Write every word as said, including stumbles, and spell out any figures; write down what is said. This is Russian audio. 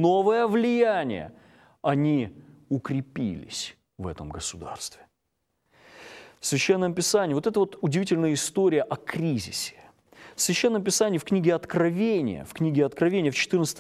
новое влияние, они укрепились в этом государстве. В Священном Писании, вот это вот удивительная история о кризисе. В Священном Писании в книге Откровения, в книге Откровения в четырнадцатом